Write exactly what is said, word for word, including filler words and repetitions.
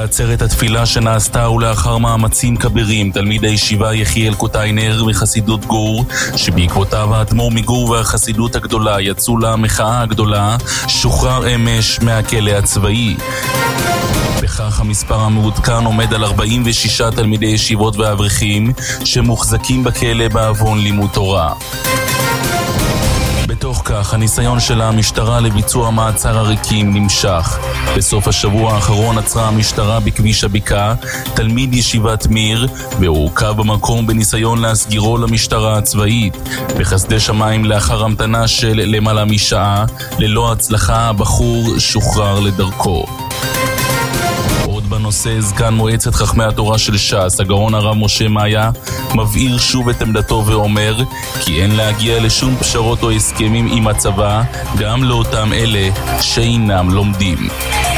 בעצרת התפילה שנעשתה ולאחר מאמצים כבירים, תלמיד הישיבה יחיאל קוטיינר מחסידות גור, שבעקבותיו האדמו"ר מגור והחסידות הגדולה יצאו למחאה הגדולה, שוחרר אמש מהכלא הצבאי. בכך המספר המעודכן עומד על ארבעים ושישה תלמידי ישיבות ואברכים שמוחזקים בכלא בעוון לימוד תורה. בתוך כך, הניסיון של המשטרה לביצוע מעצר עריקים נמשך. בסוף השבוע האחרון עצרה המשטרה בכביש הבקעה תלמיד ישיבת מיר, והוא עוכב במקום בניסיון להסגירו למשטרה הצבאית. בחסדי שמיים לאחר המתנה של למעלה משעה, ללא הצלחה הבחור שוחרר לדרכו. בנושא, זקן מועצת חכמי התורה של ש"ס, הגאון הרב משה מאיה, מבהיר שוב את עמדתו ואומר כי אין להגיע לשום פשרות או הסכמים עם הצבא, גם לאותם אלה שאינם לומדים.